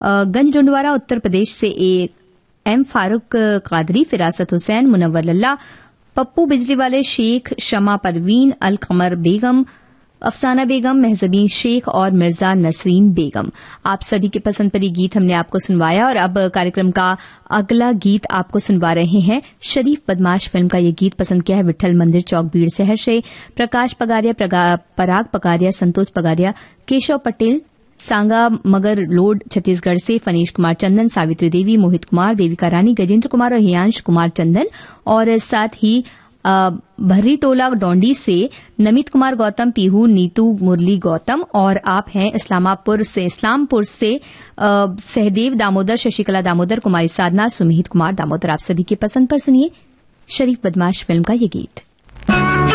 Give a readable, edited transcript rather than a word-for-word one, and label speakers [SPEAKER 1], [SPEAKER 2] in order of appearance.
[SPEAKER 1] गंज डोंडवारा उत्तर प्रदेश से एम फारूक कादरी, फिरासत हुसैन, मुनव्वर लल्ला, पप्पू बिजली वाले शेख, शमा परवीन, अल कमर बेगम, अफसाना बेगम, महजबीन शेख और मिर्जा नसरीन बेगम। आप सभी के पसंद पर ये गीत हमने आपको सुनवाया और अब कार्यक्रम का अगला गीत आपको सुनवा रहे हैं। शरीफ बदमाश फिल्म का ये गीत पसंद किया है विट्ठल मंदिर चौक भीड़ शहर से प्रकाश पगारिया, पराग पगारिया, संतोष पगारिया, केशव पटेल, सांगा मगर लोड छत्तीसगढ़ से फनीश कुमार चंदन, सावित्री देवी, मोहित कुमार, देविका रानी, गजेंद्र कुमार और हियांश कुमार चंदन और साथ ही भर्री टोला डोंडी से नमित कुमार गौतम, पीहू, नीतू, मुरली गौतम और आप हैं इस्लामपुर से सहदेव दामोदर, शशिकला दामोदर, कुमारी साधना, सुमित कुमार दामोदर। आप सभी की पसंद पर सुनिए शरीफ बदमाश फिल्म का ये गीत।